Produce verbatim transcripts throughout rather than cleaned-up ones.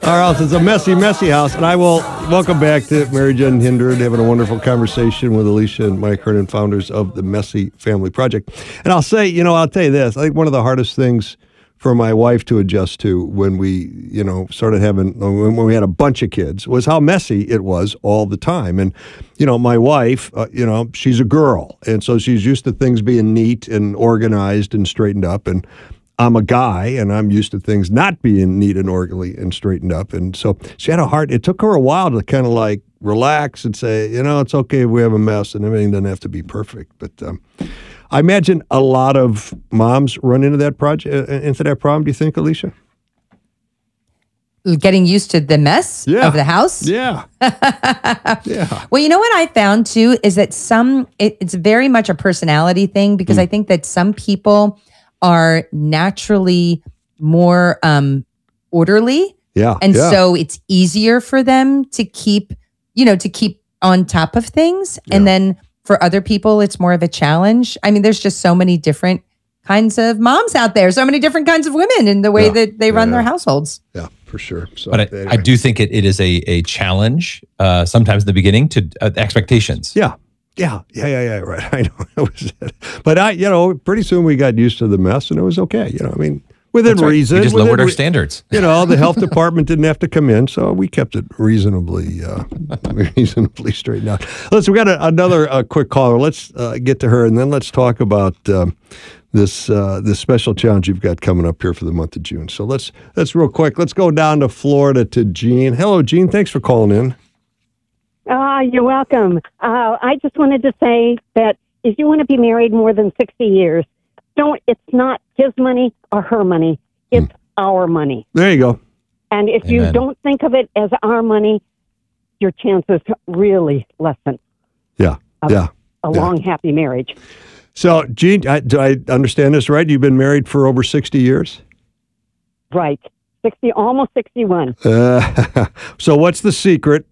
Our house is a messy, messy house. And I will welcome back to Mary Jen Hindred, having a wonderful conversation with Alicia and Mike Herndon, founders of the Messy Family Project. And I'll say, you know, I'll tell you this. I think one of the hardest things for my wife to adjust to when we, you know, started having, when we had a bunch of kids, was how messy it was all the time. And, you know, my wife, uh, you know, she's a girl. And so she's used to things being neat and organized and straightened up. And I'm a guy, and I'm used to things not being neat and orderly and straightened up. And so she had a hard, it took her a while to kind of like relax and say, you know, it's okay if we have a mess and everything doesn't have to be perfect. But um, I imagine a lot of moms run into that project, into that problem. Do you think, Alicia? Getting used to the mess yeah. of the house? Yeah. yeah. Well, you know what I found too is that some, it, it's very much a personality thing because mm. I think that some people are naturally more um, orderly. Yeah. And yeah. so it's easier for them to keep, you know, to keep on top of things. Yeah. And then for other people, it's more of a challenge. I mean, there's just so many different kinds of moms out there, so many different kinds of women in the way yeah. that they run yeah. their households. Yeah, for sure. So, but I, anyway. I do think it, it is a, a challenge uh, sometimes in the beginning to uh, expectations. Yeah. Yeah, yeah, yeah, yeah, right. I know. It was it. But I, you know, pretty soon we got used to the mess and it was okay. You know, I mean, within right. reason. We just within lowered our re- standards. You know, the health department didn't have to come in, so we kept it reasonably uh, reasonably straightened out. Listen, we got a, another uh, quick caller. Let's uh, get to her, and then let's talk about um, this uh, this special challenge you've got coming up here for the month of June. So let's, let's real quick. Let's go down to Florida to Jean. Hello, Jean. Thanks for calling in. Ah, uh, you're welcome. Uh, I just wanted to say that if you want to be married more than sixty years, don't. It's not his money or her money. It's hmm. our money. There you go. And if Amen. you don't think of it as our money, your chances really lessen. Yeah, of yeah. A yeah. long, happy marriage. So, Jean, I, do I understand this right? You've been married for over sixty years? Right. sixty, almost sixty-one. Uh, so what's the secret?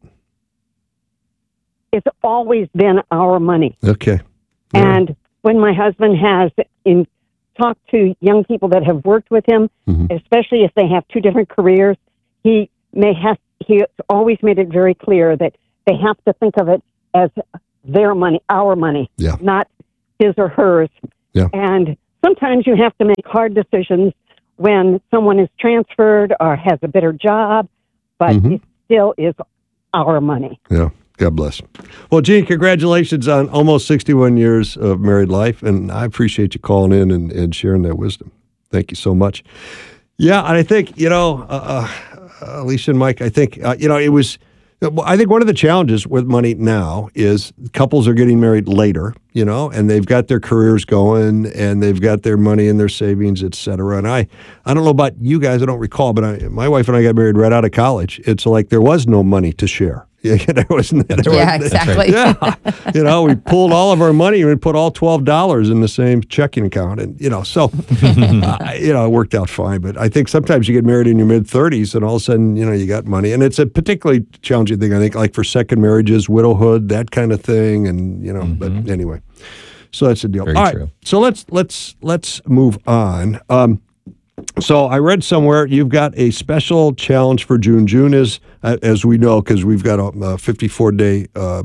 It's always been our money. Okay. All and right. when my husband has in talked to young people that have worked with him, mm-hmm. especially if they have two different careers, he may have he always made it very clear that they have to think of it as their money, our money, yeah. not his or hers. Yeah. And sometimes you have to make hard decisions when someone is transferred or has a better job, but mm-hmm. it still is our money. Yeah. God bless. Well, Jean, congratulations on almost sixty-one years of married life, and I appreciate you calling in and, and sharing that wisdom. Thank you so much. Yeah, and I think, you know, uh, uh, Alicia and Mike, I think, uh, you know, it was, I think one of the challenges with money now is couples are getting married later, you know, and they've got their careers going, and they've got their money and their savings, et cetera. And I, I don't know about you guys, I don't recall, but I, my wife and I got married right out of college. It's like there was no money to share. Yeah, there wasn't. There yeah, was, exactly. Yeah, you know, we pulled all of our money and we put all twelve dollars in the same checking account, and you know, so uh, you know, it worked out fine. But I think sometimes you get married in your mid thirties, and all of a sudden, you know, you got money, and it's a particularly challenging thing. I think, like for second marriages, widowhood, that kind of thing, and you know. Mm-hmm. But anyway, so that's the deal. Very all right, true. So let's let's let's move on. Um, So I read somewhere you've got a special challenge for June. June is, uh, as we know, because we've got a fifty-four day uh,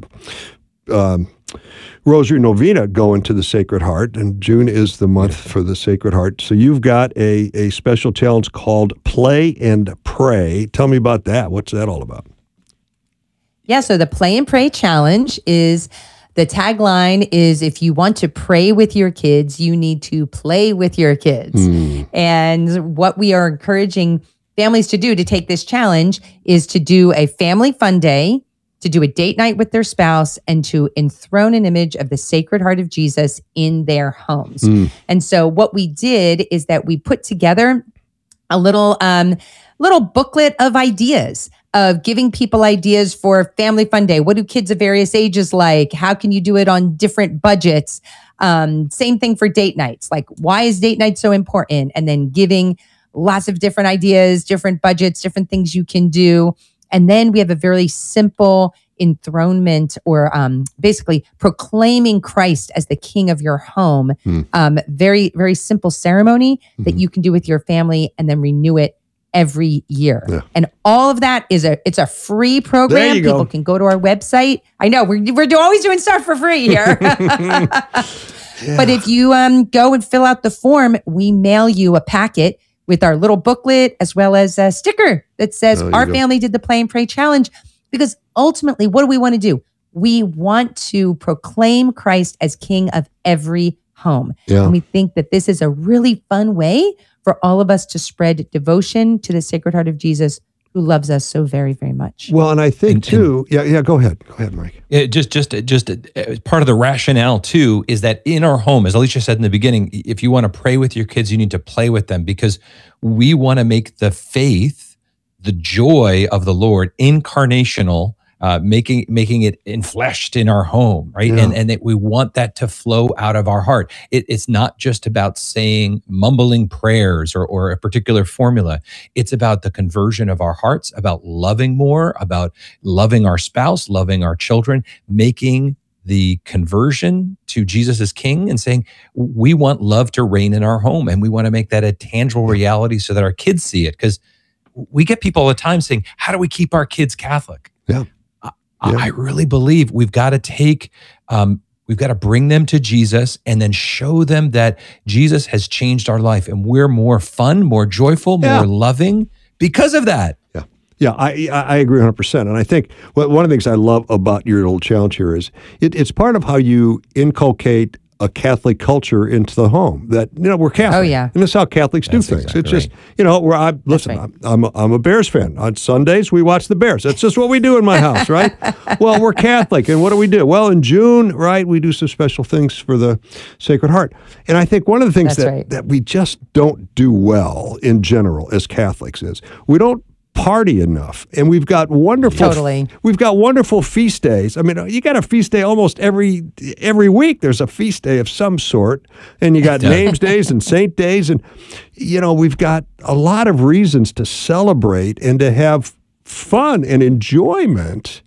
um, Rosary Novena going to the Sacred Heart, and June is the month for the Sacred Heart. So you've got a, a special challenge called Play and Pray. Tell me about that. What's that all about? Yeah, so the Play and Pray Challenge is... The tagline is, if you want to pray with your kids, you need to play with your kids. Mm. And what we are encouraging families to do to take this challenge is to do a family fun day, to do a date night with their spouse, and to enthrone an image of the Sacred Heart of Jesus in their homes. Mm. And so what we did is that we put together a little um, little booklet of ideas, of giving people ideas for family fun day. What do kids of various ages like? How can you do it on different budgets? Um, same thing for date nights. Like, why is date night so important? And then giving lots of different ideas, different budgets, different things you can do. And then we have a very simple enthronement, or um, basically proclaiming Christ as the king of your home. Mm. Um, very, very simple ceremony mm-hmm. that you can do with your family, and then renew it every year. Yeah. And all of that is a it's a free There program. you go. People can go to our website. I know we're we're do- always doing stuff for free here. But if you um, go and fill out the form, we mail you a packet with our little booklet as well as a sticker that says There you our go. family did the Play and Pray Challenge. Because ultimately, what do we want to do? We want to proclaim Christ as King of every home. Yeah. And we think that this is a really fun way for all of us to spread devotion to the Sacred Heart of Jesus, who loves us so very, very much. Well, and I think And- too, yeah, yeah, go ahead. Go ahead, Mike. It just, just, just uh, part of the rationale too is that in our home, as Alicia said in the beginning, if you want to pray with your kids, you need to play with them because we want to make the faith, the joy of the Lord, incarnational, uh, making making it enfleshed in our home, right? Yeah. And and that we want that to flow out of our heart. It, it's not just about saying mumbling prayers or or a particular formula. It's about the conversion of our hearts, about loving more, about loving our spouse, loving our children, making the conversion to Jesus as King and saying, we want love to reign in our home and we want to make that a tangible reality so that our kids see it. Because we get people all the time saying, how do we keep our kids Catholic? Yeah. I, Yeah. I really believe we've got to take, um, we've got to bring them to Jesus and then show them that Jesus has changed our life and we're more fun, more joyful, Yeah. more loving because of that. Yeah. Yeah, I I I agree one hundred percent. And I think what, one of the things I love about your little challenge here is it, it's part of how you inculcate a Catholic culture into the home. That, you know, we're Catholic. Oh, yeah. And that's how Catholics That's do things. exactly It's just, right. you know, where I, listen, right. I'm, I'm, a, I'm a Bears fan. On Sundays, we watch the Bears. That's just what we do in my house, right? Well, we're Catholic. And what do we do? Well, in June, right, we do some special things for the Sacred Heart. And I think one of the things That's that, right. that we just don't do well in general as Catholics is we don't party enough, and we've got wonderful Totally. we've got wonderful feast days. I mean, you got a feast day almost every every week. There's a feast day of some sort, and you got Yeah. names days and saint days, and you know we've got a lot of reasons to celebrate and to have fun and enjoyment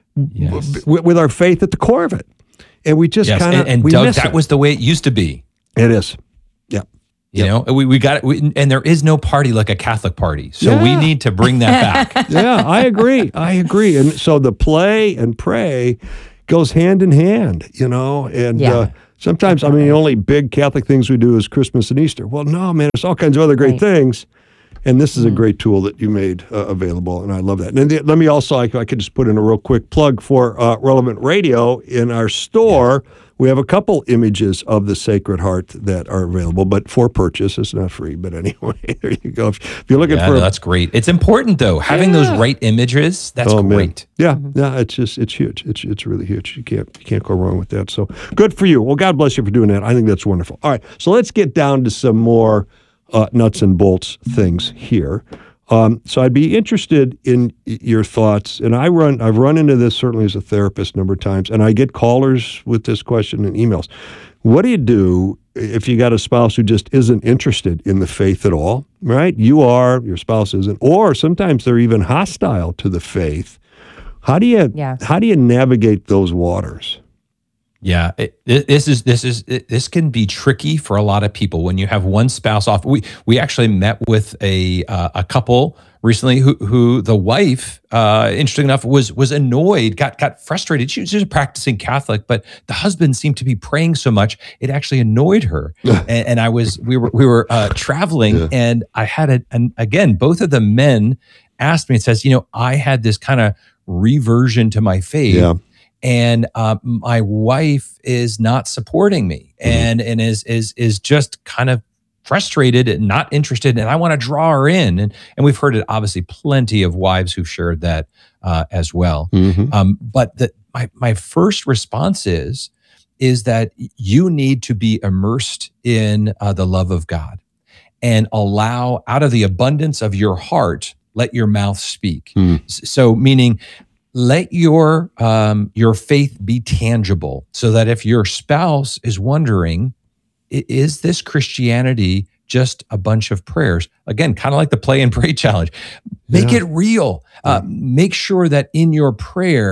Yes. w- with our faith at the core of it. And we just Yes, kind of and, and we Doug, miss that it. was the way it used to be. It is, yeah. You know, we, we got it. We, and there is no party like a Catholic party. So we Yeah. need to bring that back. Yeah, I agree. I agree. And so the play and pray goes hand in hand, you know, and Yeah. uh, sometimes, I mean, the only big Catholic things we do is Christmas and Easter. Well, no, man, there's all kinds of other great Right. things. And this is Mm-hmm. a great tool that you made uh, available, and I love that. And then, let me also, I, I could just put in a real quick plug for uh, Relevant Radio in our store. We have a couple images of the Sacred Heart that are available, but for purchase. It's not free, but anyway, there you go. If, if you're looking Yeah, for no, a that's great. It's important though. Having those right images, that's Oh, man. great. Yeah, yeah, it's just it's huge. It's it's really huge. You can't you can't go wrong with that. So good for you. Well, God bless you for doing that. I think that's wonderful. All right, so let's get down to some more uh, nuts and bolts things here. Um, so I'd be interested in y- your thoughts, and I run I've run into this certainly as a therapist a number of times, and I get callers with this question and emails. What do you do if you got a spouse who just isn't interested in the faith at all? Right? You are, your spouse isn't, or sometimes they're even hostile to the faith. How do you Yeah. how do you navigate those waters? Yeah, it, it- this is this is it, this can be tricky for a lot of people when you have one spouse off. We we actually met with a uh, a couple recently who who the wife, uh, interesting enough, was was annoyed, got got frustrated. She was just a practicing Catholic, but the husband seemed to be praying so much it actually annoyed her. and, and I was we were we were uh, traveling, Yeah. and I had a and again both of the men asked me and says, you know, I had this kind of reversion to my faith. Yeah. And uh, my wife is not supporting me, and and is is is just kind of frustrated and not interested, and I want to draw her in. And and we've heard it obviously plenty of wives who've shared that uh, as well. Mm-hmm. Um, but the, my my first response is is that you need to be immersed in uh, the love of God and allow out of the abundance of your heart, let your mouth speak. Mm. S- So meaning. Let your um, your faith be tangible, so that if your spouse is wondering, "I- is this Christianity just a bunch of prayers? Again, kind of like the Play and Pray challenge. Make Yeah. it real. Uh, make sure that in your prayer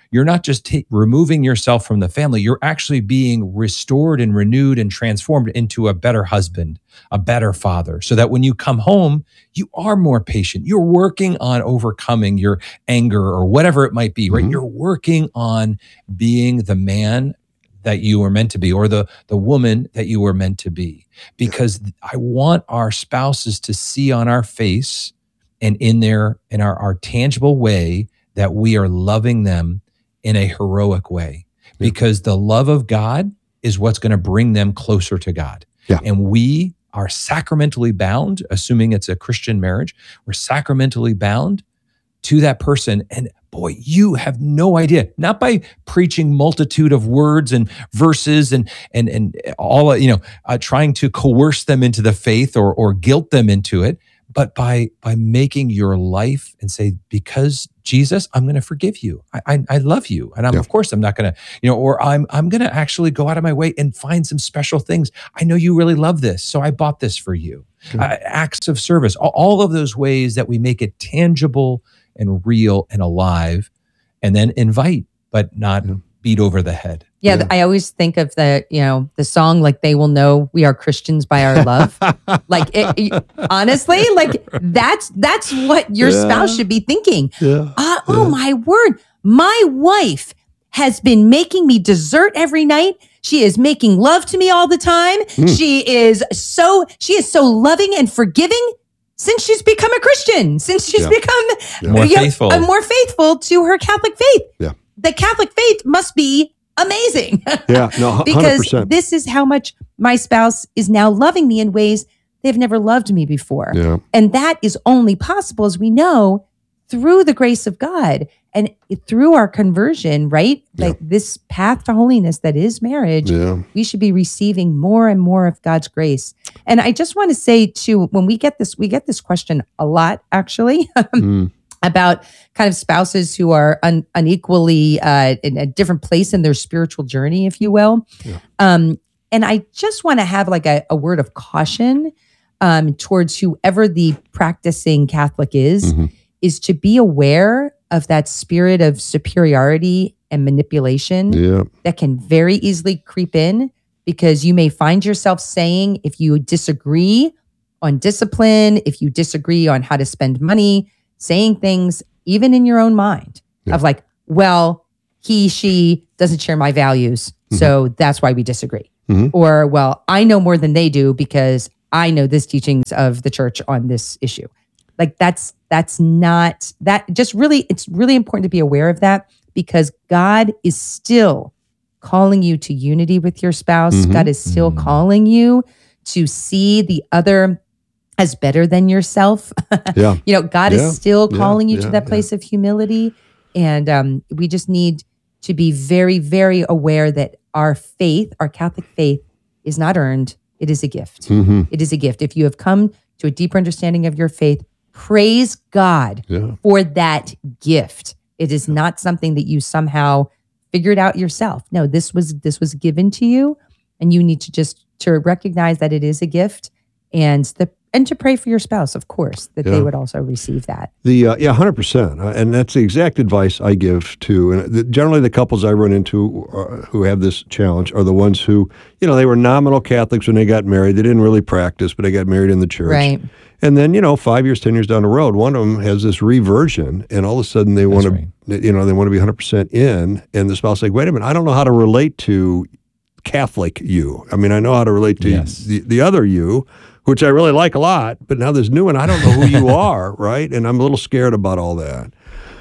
you're not just ta- removing yourself from the family, you're actually being restored and renewed and transformed into a better husband, a better father, so that when you come home, you are more patient. You're working on overcoming your anger or whatever it might be, right? Mhm. You're working on being the man that you were meant to be, or the the woman that you were meant to be. Because I want our spouses to see on our face and in their in our, our tangible way that we are loving them in a heroic way. Because the love of God is what's going to bring them closer to God. Yeah. And we are sacramentally bound, assuming it's a Christian marriage, we're sacramentally bound to that person. And boy, you have no idea, not by preaching multitude of words and verses and and and all, you know, uh, trying to coerce them into the faith or or guilt them into it, but by by making your life and say, because Jesus, I'm going to forgive you. I, I I love you, and I'm Yeah. of course I'm not going to, you know, or I'm I'm going to actually go out of my way and find some special things. I know you really love this, so I bought this for you. Uh, acts of service, all, all of those ways that we make it tangible and real and alive, and then invite, but not Yeah. beat over the head. Yeah, Yeah. I always think of the, you know, the song, like, they will know we are Christians by our love. Like, it, it- honestly, like that's that's what your Yeah. spouse should be thinking. Yeah. Uh, oh Yeah. my word, my wife has been making me dessert every night. She is making love to me all the time. Mm. She is so she is so loving and forgiving since she's become a Christian. Since she's Yeah. become Yeah. More you know, faithful. uh, more faithful to her Catholic faith. Yeah. The Catholic faith must be amazing. Yeah. No, one hundred because percent. this is how much my spouse is now loving me in ways they've never loved me before. Yeah. And that is only possible, as we know, through the grace of God and through our conversion, right? Yeah. Like this path to holiness that is marriage, Yeah. we should be receiving more and more of God's grace. And I just want to say too, when we get this, we get this question a lot, actually. Mm. About kind of spouses who are un, unequally uh, in a different place in their spiritual journey, if you will. Yeah. Um, and I just want to have like a, a word of caution um, towards whoever the practicing Catholic is, Mhm. is to be aware of that spirit of superiority and manipulation Yeah. that can very easily creep in, because you may find yourself saying, if you disagree on discipline, if you disagree on how to spend money, saying things even in your own mind Yeah. of like, well, he, she doesn't share my values, so that's why we disagree. Mhm. Or, well, I know more than they do because I know this teachings of the church on this issue. Like that's that's not that just really, it's really important to be aware of that, because God is still calling you to unity with your spouse. Mhm. God is still Mm. calling you to see the other as better than yourself. Yeah. You know, God Yeah. is still Yeah. calling you Yeah. to that Yeah. place of humility. And um, we just need to be very, very aware that our faith, our Catholic faith, is not earned. It is a gift. hmm It is a gift. If you have come to a deeper understanding of your faith, praise God Yeah. for that gift. It is not something that you somehow figured out yourself. No, this was this was given to you, and you need to just to recognize that it is a gift, and the and to pray for your spouse, of course, that Yeah. they would also receive that. The uh, yeah, one hundred percent, uh, and that's the exact advice I give to. And the, generally, the couples I run into uh, who have this challenge are the ones who, you know, they were nominal Catholics when they got married. They didn't really practice, but they got married in the church. Right. And then, you know, five years, ten years down the road, one of them has this reversion, and all of a sudden they want to, right. you know, they want to be one hundred percent in, and the spouse is like, wait a minute, I don't know how to relate to Catholic you. I mean, I know how to relate to Yes. the, the other you, which I really like a lot, but now there's new one. I don't know who you are, right? And I'm a little scared about all that.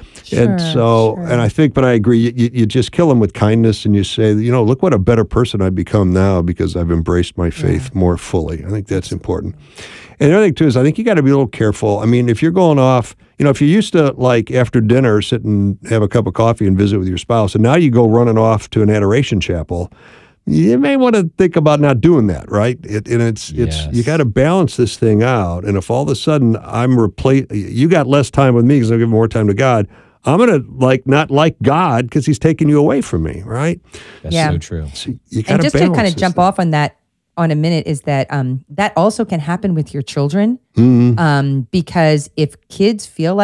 and Sure, so, sure. and I think, but I agree, you, you, you just kill them with kindness and you say, you know, look what a better person I've become now because I've embraced my faith more fully. I think that's important. And the other thing too is I think you got to be a little careful. I mean, if you're going off, you know, if you used to like after dinner sit and have a cup of coffee and visit with your spouse, and now you go running off to an adoration chapel, you may want to think about not doing that, right? It, and it's it's Yes. you got to balance this thing out. And if all of a sudden I'm replace, you got less time with me because I give more time to God. I'm gonna like not like God because He's taking you away from me, right? That's Yeah. so true. So you got And just to balance kind of this jump thing. off on that on a minute is that um, that also can happen with your children. Mhm. Um, because if kids feel like,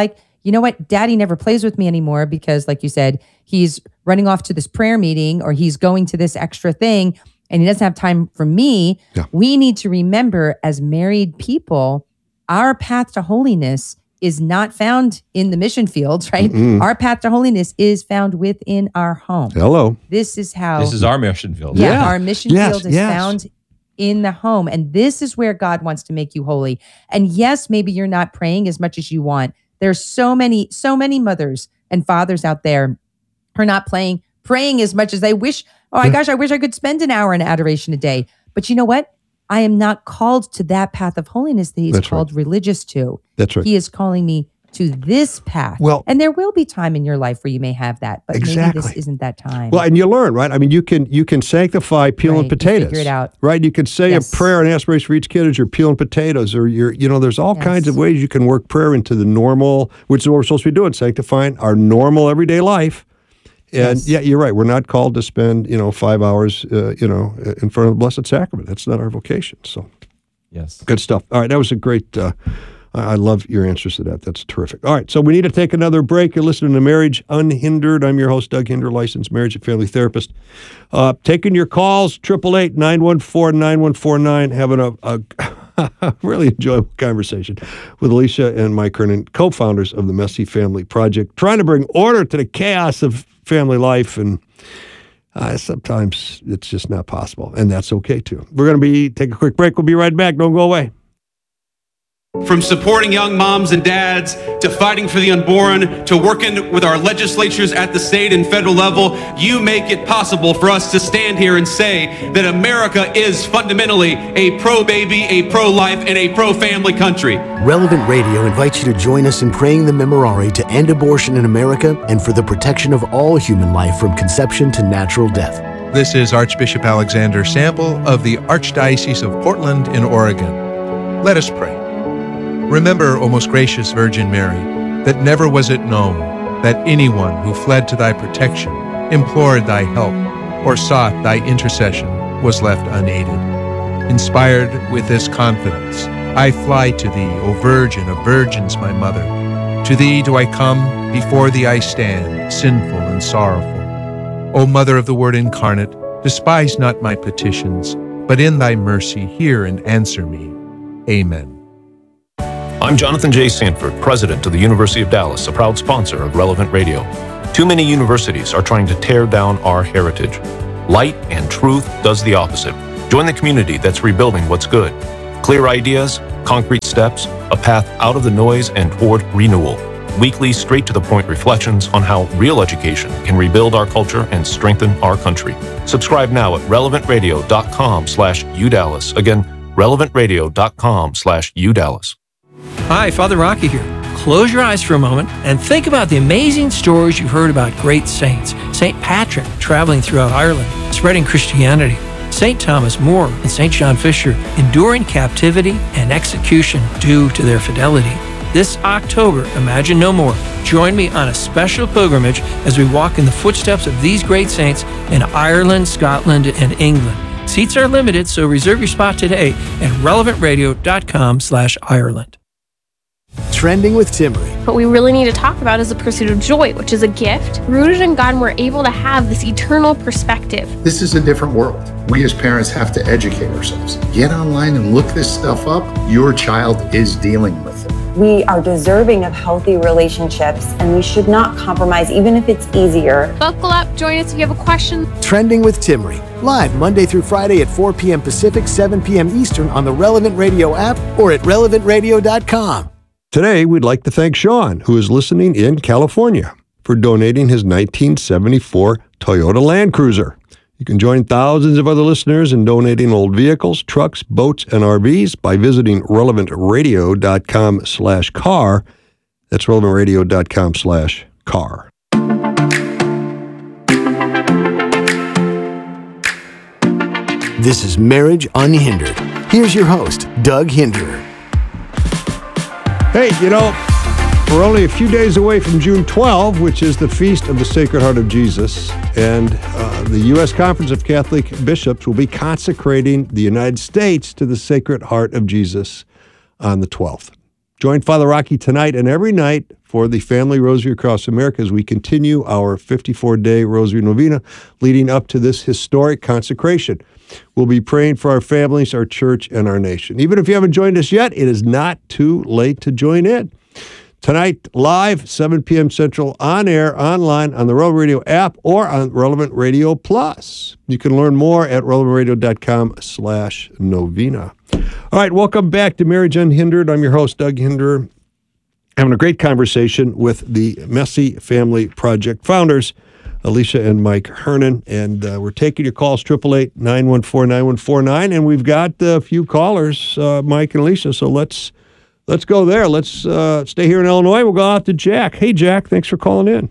you know what, daddy never plays with me anymore because, like you said, he's running off to this prayer meeting or he's going to this extra thing and he doesn't have time for me. Yeah. We need to remember as married people, our path to holiness is not found in the mission fields, right? Mm-mm. Our path to holiness is found within our home. Hello. This is how This is our mission field. yeah, Yeah. our mission Yes, field is yes. found in the home. And this is where God wants to make you holy. And yes, maybe you're not praying as much as you want. There's so many, so many mothers and fathers out there who are not playing, praying as much as they wish. Oh my gosh, I wish I could spend an hour in adoration a day. But you know what? I am not called to that path of holiness that he's That's called right. religious to. That's right. He is calling me to this path. Well- and there will be time in your life where you may have that, but maybe Exactly. this isn't that time. Well, and you learn, right? I mean, you can you can sanctify peeling Right, you potatoes, figure it out. right? You can say Yes. a prayer and aspiration for each kid as you're peeling potatoes, or you're, you know, there's all Yes. kinds of ways you can work prayer into the normal, which is what we're supposed to be doing, sanctifying our normal everyday life. And Yes. yeah, you're right. We're not called to spend, you know, five hours, uh, you know, in front of the Blessed Sacrament. That's not our vocation. So Yes. good stuff. All right, that was a great. Uh, I I love your answers to that. That's terrific. All right, so we need to take another break. You're listening to Marriage Unhindered. I'm your host, Doug Hinder, licensed marriage and family therapist. Uh, taking your calls, eight eight eight, nine one four, nine one four nine. Having a, a really enjoyable conversation with Alicia and Mike Kernan, co-founders of the Messy Family Project, trying to bring order to the chaos of family life. And uh, sometimes it's just not possible, and that's okay too. We're going to be take a quick break. We'll be right back. Don't go away. From supporting young moms and dads, to fighting for the unborn, to working with our legislatures at the state and federal level, you make it possible for us to stand here and say that America is fundamentally a pro-baby, a pro-life, and a pro-family country. Relevant Radio invites you to join us in praying the Memorare to end abortion in America and for the protection of all human life from conception to natural death. This is Archbishop Alexander Sample of the Archdiocese of Portland in Oregon. Let us pray. Remember, O most gracious Virgin Mary, that never was it known that anyone who fled to thy protection, implored thy help, or sought thy intercession was left unaided. Inspired with this confidence, I fly to thee, O Virgin of Virgins, my mother. To thee do I come, before thee I stand, sinful and sorrowful. O Mother of the Word incarnate, despise not my petitions, but in thy mercy hear and answer me. Amen. I'm Jonathan J. Sanford, president of the University of Dallas, a proud sponsor of Relevant Radio. Too many universities are trying to tear down our heritage. Light and truth does the opposite. Join the community that's rebuilding what's good. Clear ideas, concrete steps, a path out of the noise and toward renewal. Weekly, straight-to-the-point reflections on how real education can rebuild our culture and strengthen our country. Subscribe now at relevant radio dot com slash U Dallas. Again, relevant radio dot com slash U Dallas. Hi, Father Rocky here. Close your eyes for a moment and think about the amazing stories you've heard about great saints. Saint Patrick traveling throughout Ireland, spreading Christianity. Saint Thomas More and Saint John Fisher enduring captivity and execution due to their fidelity. This October, Imagine No More. Join me on a special pilgrimage as we walk in the footsteps of these great saints in Ireland, Scotland, and England. Seats are limited, so reserve your spot today at relevant radio dot com slash Ireland. Trending with Timmery. What we really need to talk about is the pursuit of joy, which is a gift rooted in God, and we're able to have this eternal perspective. This is a different world. We as parents have to educate ourselves. Get online and look this stuff up. Your child is dealing with it. We are deserving of healthy relationships, and we should not compromise, even if it's easier. Buckle up, join us if you have a question. Trending with Timmery. Live Monday through Friday at four p.m. Pacific, seven p.m. Eastern on the Relevant Radio app or at relevant radio dot com. Today, we'd like to thank Sean, who is listening in California, for donating his nineteen seventy-four Toyota Land Cruiser. You can join thousands of other listeners in donating old vehicles, trucks, boats, and R Vs by visiting relevant radio dot com slash car. That's relevant radio dot com slash car. This is Marriage Unhindered. Here's your host, Doug Hinder. Hey, you know, we're only a few days away from June twelfth, which is the Feast of the Sacred Heart of Jesus, and uh, the U S Conference of Catholic Bishops will be consecrating the United States to the Sacred Heart of Jesus on the twelfth. Join Father Rocky tonight and every night for the Family Rosary across America as we continue our fifty-four day Rosary Novena leading up to this historic consecration. We'll be praying for our families, our church, and our nation. Even if you haven't joined us yet, it is not too late to join in. Tonight, live, seven p.m. Central, on air, online, on the Relevant Radio app, or on Relevant Radio Plus. You can learn more at relevantradio.com slash novena. All right, welcome back to Mary Jen Hindred. I'm your host, Doug Hinder. Having a great conversation with the Messy Family Project founders, Alicia and Mike Hernon. And uh, we're taking your calls, eight eight eight, nine one four, nine one four nine. And we've got a few callers, uh, Mike and Alicia, so let's Let's go there. Let's uh, stay here in Illinois. We'll go out to Jack. Hey, Jack, thanks for calling in.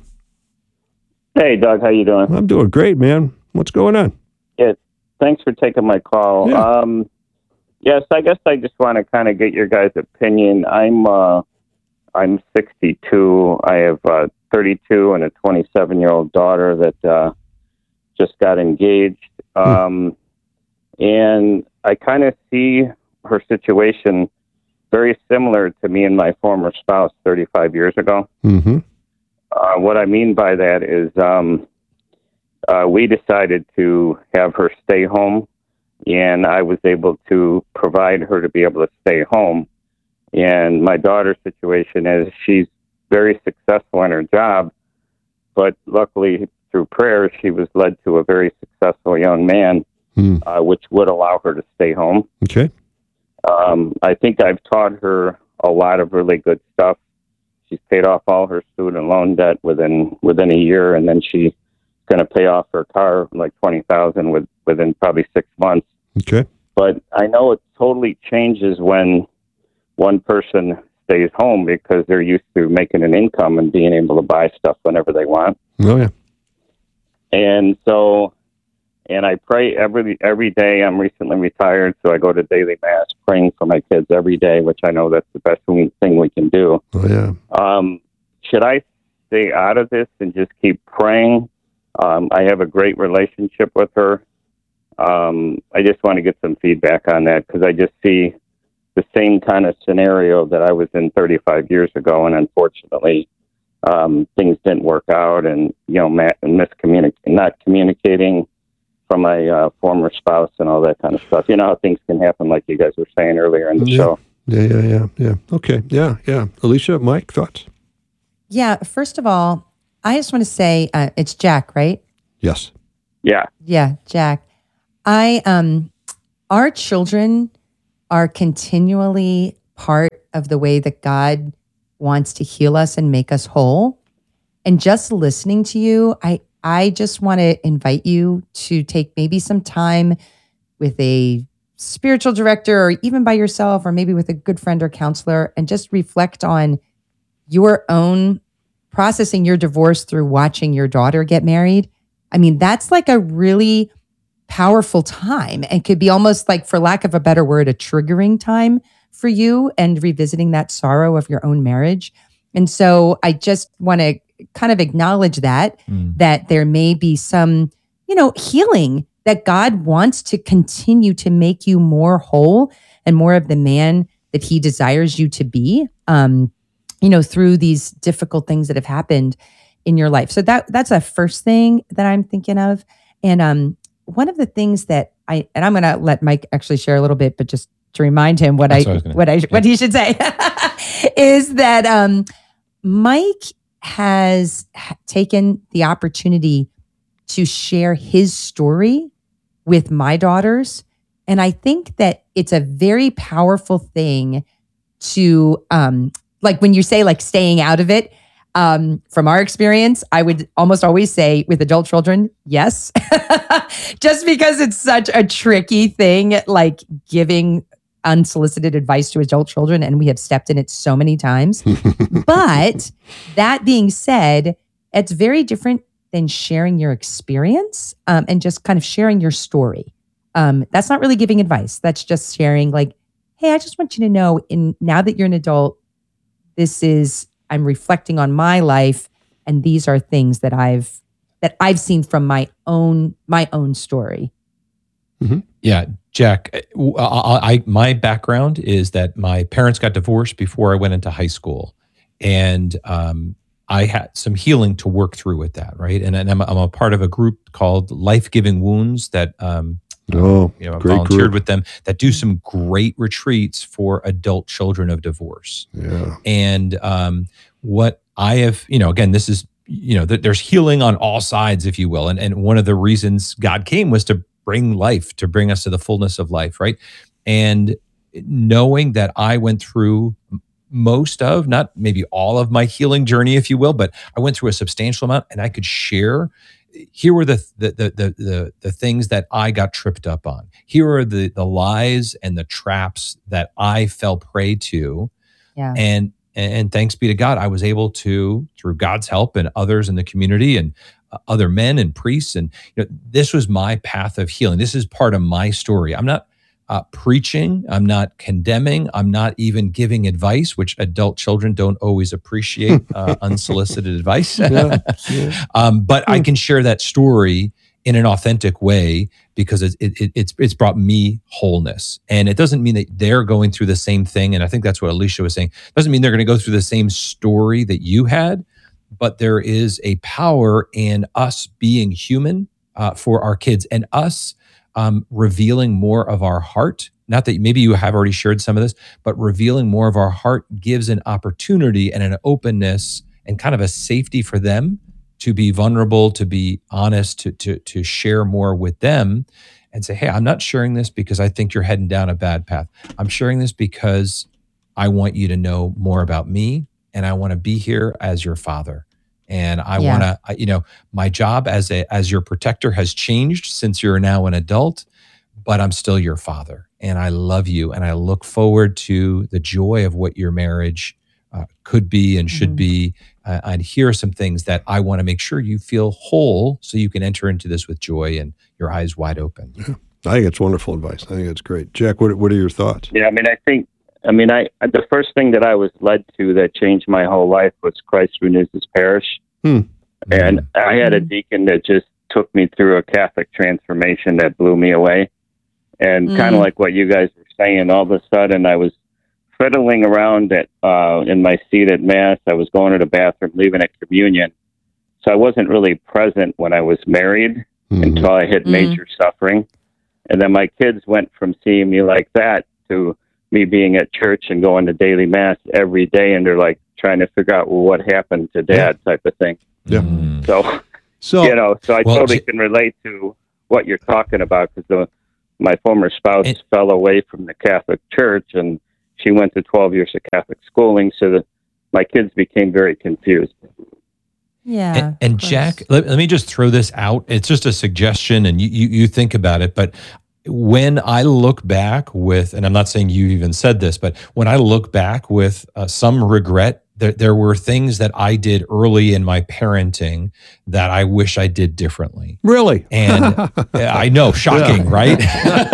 Hey, Doug, how you doing? I'm doing great, man. What's going on? Yeah, thanks for taking my call. Yeah. Um, yes, I guess I just want to kind of get your guys' opinion. I'm uh, I'm sixty-two. I have a thirty-two and a twenty-seven-year-old daughter that uh, just got engaged. Um, hmm. And I kind of see her situation very similar to me and my former spouse thirty-five years ago. Mm-hmm. Uh, what I mean by that is um, uh, we decided to have her stay home, and I was able to provide her to be able to stay home. And my daughter's situation is she's very successful in her job, but luckily through prayer, she was led to a very successful young man, mm. uh, which would allow her to stay home. Okay. Um, I think I've taught her a lot of really good stuff. She's paid off all her student loan debt within within a year, and then she's going to pay off her car like twenty thousand with within probably six months. Okay. But I know it totally changes when one person stays home because they're used to making an income and being able to buy stuff whenever they want. Oh yeah. And so. And I pray every every day. I'm recently retired, so I go to daily mass, praying for my kids every day, which I know that's the best thing we can do. Oh, yeah. Um, should I stay out of this and just keep praying? Um, I have a great relationship with her. Um, I just want to get some feedback on that because I just see the same kind of scenario that I was in thirty-five years ago, and unfortunately, um, things didn't work out, and you know, miscommunic- not communicating from my uh, former spouse and all that kind of stuff. You know how things can happen, like you guys were saying earlier in the yeah. show. Yeah, yeah, yeah, yeah. Okay, yeah, yeah. Alicia, Mike, thoughts? Yeah, first of all, I just want to say, uh, it's Jack, right? Yes. Yeah. Yeah, Jack. I, um, our children are continually part of the way that God wants to heal us and make us whole. And just listening to you, I, I just want to invite you to take maybe some time with a spiritual director or even by yourself or maybe with a good friend or counselor and just reflect on your own processing your divorce through watching your daughter get married. I mean, that's like a really powerful time and could be almost like, for lack of a better word, a triggering time for you and revisiting that sorrow of your own marriage. And so I just want to kind of acknowledge that, mm. that there may be some, you know, healing that God wants to continue to make you more whole and more of the man that he desires you to be, um, you know, through these difficult things that have happened in your life. So that that's a first thing that I'm thinking of. And um, one of the things that I, and I'm going to let Mike actually share a little bit, but just to remind him what that's I, what, I what I, yeah. what he should say is that um, Mike has taken the opportunity to share his story with my daughters. And I think that it's a very powerful thing to, um, like when you say like staying out of it, um, from our experience, I would almost always say with adult children, yes, just because it's such a tricky thing, like giving unsolicited advice to adult children, and we have stepped in it so many times. But that being said, it's very different than sharing your experience um, and just kind of sharing your story. Um, that's not really giving advice. That's just sharing like, hey, I just want you to know, in now that you're an adult, this is, I'm reflecting on my life, and these are things that I've that I've seen from my own my own story. Mm-hmm. Yeah, Jack, I, I, my background is that my parents got divorced before I went into high school. And um, I had some healing to work through with that, right? And, and I'm, I'm a part of a group called Life Giving Wounds that um, oh, you know, I great volunteered group. with them that do some great retreats for adult children of divorce. Yeah. And um, what I have, you know, again, this is, you know, th- there's healing on all sides, if you will. And, and one of the reasons God came was to bring life, to bring us to the fullness of life, right? And knowing that I went through most of, not maybe all of my healing journey, if you will, but I went through a substantial amount, and I could share. Here were the the the the the, the things that I got tripped up on. Here are the the lies and the traps that I fell prey to. Yeah. And and thanks be to God, I was able to, through God's help and others in the community and uh, other men and priests, and you know, this was my path of healing. This is part of my story. I'm not Uh, preaching, I'm not condemning, I'm not even giving advice, which adult children don't always appreciate, uh, unsolicited advice. Yeah, yeah. um, but I can share that story in an authentic way because it, it, it's it's brought me wholeness. And it doesn't mean that they're going through the same thing. And I think that's what Alicia was saying. It doesn't mean they're going to go through the same story that you had, but there is a power in us being human uh, for our kids, and us Um, revealing more of our heart. Not that maybe you have already shared some of this, but revealing more of our heart gives an opportunity and an openness and kind of a safety for them to be vulnerable, to be honest, to to to share more with them and say, hey, I'm not sharing this because I think you're heading down a bad path. I'm sharing this because I want you to know more about me, and I want to be here as your father. And I Yeah. want to, you know, my job as a as your protector has changed since you're now an adult, but I'm still your father, and I love you, and I look forward to the joy of what your marriage uh, could be and should Mm-hmm. be. Uh, and here are some things that I want to make sure you feel whole, so you can enter into this with joy and your eyes wide open. Yeah. I think it's wonderful advice. I think it's great. Jack, what what are your thoughts? Yeah, I mean, I think, I mean, I the first thing that I was led to that changed my whole life was Christ Renews His Parish. Hmm. And I had a deacon that just took me through a Catholic transformation that blew me away. And Mm. kind of like what you guys were saying, all of a sudden I was fiddling around at uh, in my seat at Mass. I was going to the bathroom, leaving at communion. So I wasn't really present when I was married Mhm. until I hit Mm. major suffering. And then my kids went from seeing me like that to me being at church and going to daily Mass every day. And they're like trying to figure out, well, what happened to Dad, type of thing. Yeah. Mm. So, So you know, so I Well, totally J- can relate to what you're talking about, because my former spouse And- fell away from the Catholic Church, and she went to twelve years of Catholic schooling, so that my kids became very confused. Yeah. And, and of course. Jack, let, let me just throw this out. It's just a suggestion, and you, you you think about it. But when I look back with, and I'm not saying you even said this, but when I look back with uh, some regret, there there were things that I did early in my parenting that I wish I did differently. really, And I know, shocking, Yeah. right?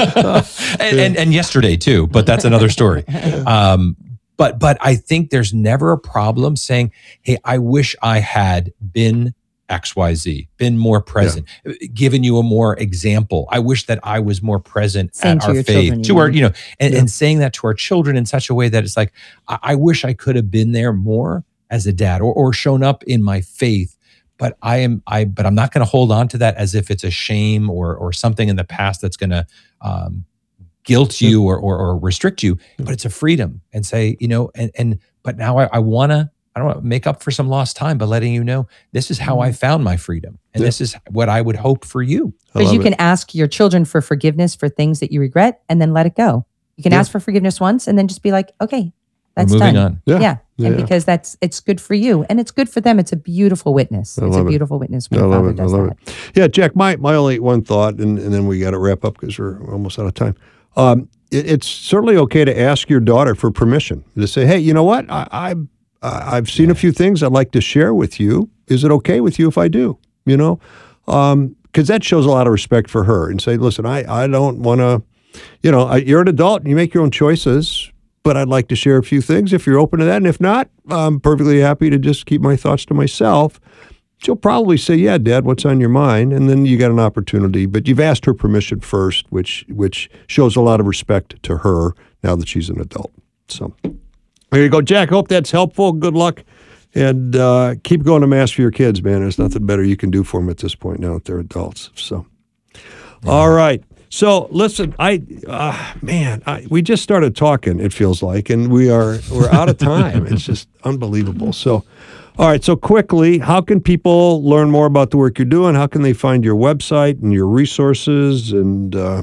and, and and yesterday too, but that's another story. Um, but but I think there's never a problem saying, "Hey, I wish I had been X Y Z, been more present, given you a more example. I wish that I was more present Same at to our your faith, children, to you our, mean. you know, and, Yeah. and saying that to our children in such a way that it's like, I, I wish I could have been there more as a dad, or or shown up in my faith. But I am I but I'm not going to hold on to that as if it's a shame or or something in the past that's going to um, guilt you or, or or restrict you. But it's a freedom, and say, you know, and and but now I, I want to I don't want to make up for some lost time by letting you know this is how I found my freedom, and Yeah. this is what I would hope for you. I Because love you it. can ask your children for forgiveness for things that you regret and then let it go. You can Yeah. ask for forgiveness once and then just be like, okay, We're that's moving done. on. Yeah. Yeah. And Yeah. because that's, it's good for you and it's good for them. It's a beautiful witness. I It's a love it. beautiful witness when I a love father it. I does love that. it. Yeah, Jack, my, my only one thought, and, and then we got to wrap up because we're almost out of time. Um, it, it's certainly okay to ask your daughter for permission to say, hey, you know what? I, I, I- I've seen a few things I'd like to share with you. Is it okay with you if I do? You know, because that shows a lot of respect for her, and say, listen, I, I don't want to, you know, I, you're an adult and you make your own choices, but I'd like to share a few things if you're open to that. And if not, I'm perfectly happy to just keep my thoughts to myself. She'll probably say, yeah, Dad, what's on your mind? And then you got an opportunity, but you've asked her permission first, which which shows a lot of respect to her now that she's an adult. So There you go, Jack. Hope that's helpful. Good luck. And uh, keep going to Mass for your kids, man. There's nothing better you can do for them at this point now that they're adults. So, yeah. All right. So listen, I uh, man, I, we just started talking. It feels like, and we are we're out of time. It's just unbelievable. So, all right. So quickly, how can people learn more about the work you're doing? How can they find your website and your resources, and uh,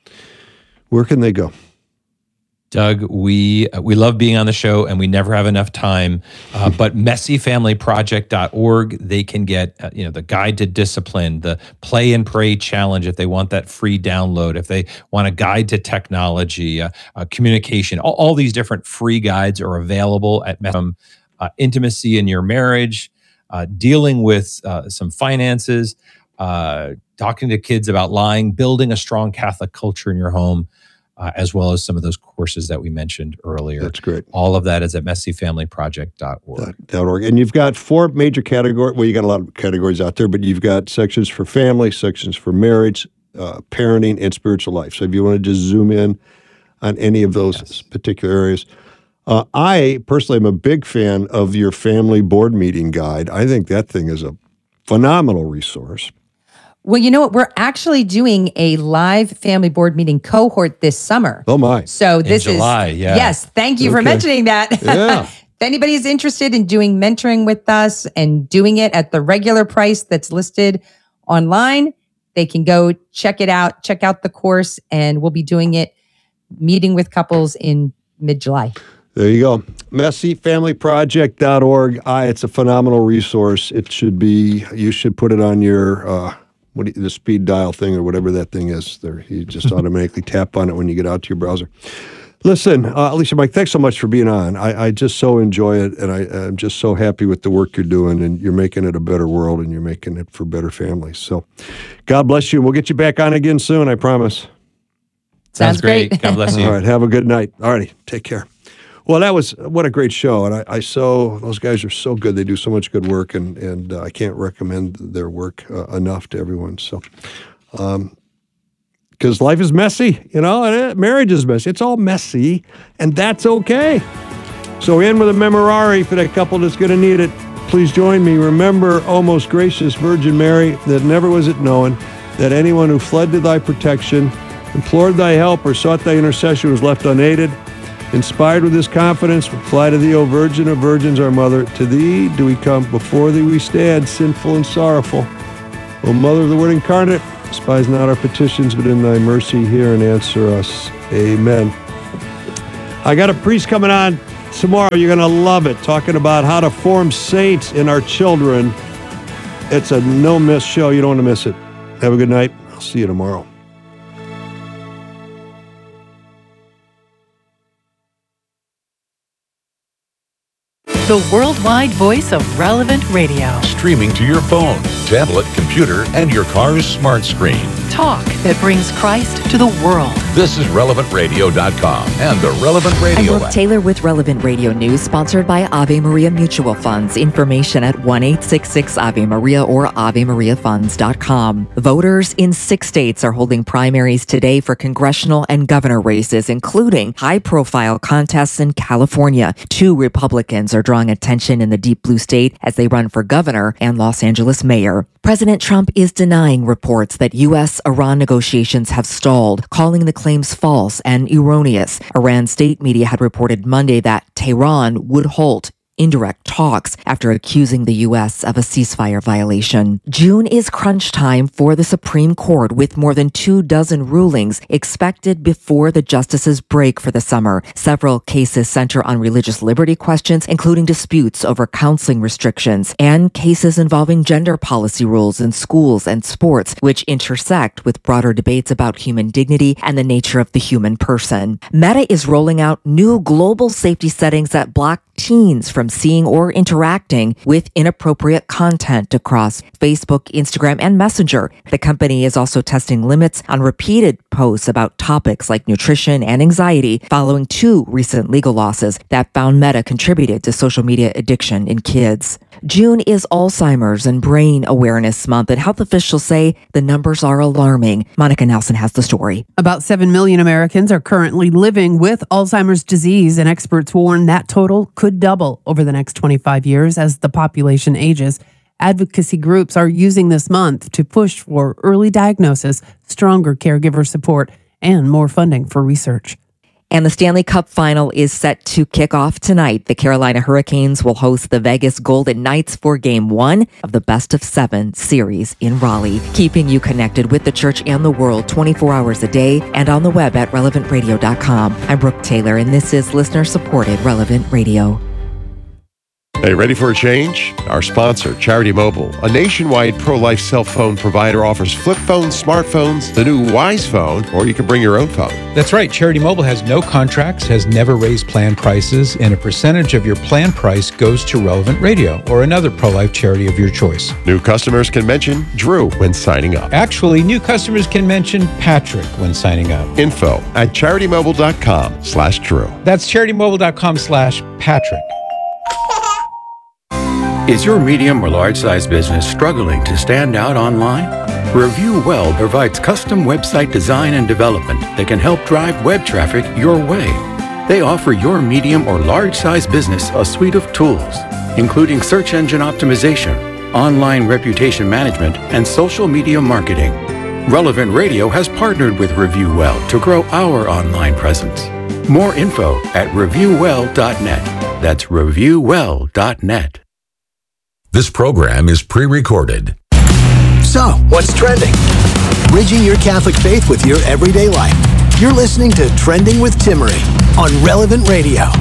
where can they go? Doug, we we love being on the show, and we never have enough time. Uh, but messy family project dot org, they can get uh, you know the guide to discipline, the Play and Pray challenge if they want that free download, if they want a guide to technology, uh, uh, communication. All, all these different free guides are available at from uh, intimacy in your marriage, uh, dealing with uh, some finances, uh, talking to kids about lying, building a strong Catholic culture in your home. Uh, as well as some of those courses that we mentioned earlier. That's great. All of that is at messy family project dot org. .org. And you've got four major categories. Well, you got a lot of categories out there, but you've got sections for family, sections for marriage, uh, parenting, and spiritual life. So if you want to just zoom in on any of those yes. particular areas. Uh, I personally am a big fan of your family board meeting guide. I think that thing is a phenomenal resource. Well, you know what? We're actually doing a live family board meeting cohort this summer. Oh, my. So this in July, is, yeah. Yes, thank you okay. for mentioning that. Yeah. If anybody's interested in doing mentoring with us and doing it at the regular price that's listed online, they can go check it out, check out the course, and we'll be doing it, meeting with couples in mid-July. There you go. messy family project dot org. I, it's a phenomenal resource. It should be, you should put it on your... Uh, What do you, the speed dial thing or whatever that thing is there. You just automatically tap on it when you get out to your browser. Listen, uh, Alicia, Mike, thanks so much for being on. I, I just so enjoy it, and I, I'm just so happy with the work you're doing, and you're making it a better world, and you're making it for better families. So God bless you, and we'll get you back on again soon, I promise. Sounds great. God bless you. All right, have a good night. All righty, take care. Well, that was, what a great show. And I, I so, those guys are so good. They do so much good work, and, and uh, I can't recommend their work uh, enough to everyone. So, um, because life is messy, you know, and it, marriage is messy. It's all messy, and that's okay. So we end with a memorare for that couple that's going to need it. Please join me. Remember, O most gracious Virgin Mary, that never was it known that anyone who fled to thy protection, implored thy help, or sought thy intercession was left unaided. Inspired with this confidence, we fly to thee, O Virgin of Virgins, our Mother. To thee do we come, before thee we stand, sinful and sorrowful. O Mother of the Word incarnate, despise not our petitions, but in thy mercy hear and answer us. Amen. I got a priest coming on tomorrow. You're going to love it, talking about how to form saints in our children. It's a no-miss show. You don't want to miss it. Have a good night. I'll see you tomorrow. The worldwide voice of Relevant Radio. Streaming to your phone, tablet, computer, and your car's smart screen. Talk that brings Christ to the world. This is relevant radio dot com and the Relevant Radio I'm Brooke app. Taylor with Relevant Radio News, sponsored by Ave Maria Mutual Funds. Information at one eight six six Ave Maria or ave maria funds dot com. Voters in six states are holding primaries today for congressional and governor races, including high-profile contests in California. Two Republicans are drawing attention in the deep blue state as they run for governor and Los Angeles mayor. President Trump is denying reports that U S Iran negotiations have stalled, calling the claims false and erroneous. Iran state media had reported Monday that Tehran would halt indirect talks after accusing the U S of a ceasefire violation. June is crunch time for the Supreme Court, with more than two dozen rulings expected before the justices break for the summer. Several cases center on religious liberty questions, including disputes over counseling restrictions and cases involving gender policy rules in schools and sports, which intersect with broader debates about human dignity and the nature of the human person. Meta is rolling out new global safety settings that block teens from seeing or interacting with inappropriate content across Facebook, Instagram, and Messenger. The company is also testing limits on repeated posts about topics like nutrition and anxiety following two recent legal losses that found Meta contributed to social media addiction in kids. June is Alzheimer's and Brain Awareness Month, and health officials say the numbers are alarming. Monica Nelson has the story. About seven million Americans are currently living with Alzheimer's disease, and experts warn that total could double over the next twenty-five years as the population ages. Advocacy groups are using this month to push for early diagnosis, stronger caregiver support, and more funding for research. And the Stanley Cup final is set to kick off tonight. The Carolina Hurricanes will host the Vegas Golden Knights for Game one of the Best of Seven series in Raleigh, keeping you connected with the church and the world twenty-four hours a day and on the web at relevant radio dot com. I'm Brooke Taylor, and this is listener-supported Relevant Radio. Hey, ready for a change? Our sponsor, Charity Mobile, a nationwide pro-life cell phone provider, offers flip phones, smartphones, the new Wise phone, or you can bring your own phone. That's right. Charity Mobile has no contracts, has never raised plan prices, and a percentage of your plan price goes to Relevant Radio or another pro-life charity of your choice. New customers can mention Drew when signing up. Actually, new customers can mention Patrick when signing up. Info at charitymobile.com slash Drew. That's charitymobile.com slash Patrick. Is your medium or large size business struggling to stand out online? Review Well provides custom website design and development that can help drive web traffic your way. They offer your medium or large size business a suite of tools, including search engine optimization, online reputation management, and social media marketing. Relevant Radio has partnered with Review Well to grow our online presence. More info at review well dot net. That's review well dot net. This program is pre-recorded. So, what's trending? Bridging your Catholic faith with your everyday life. You're listening to Trending with Timmerie on Relevant Radio.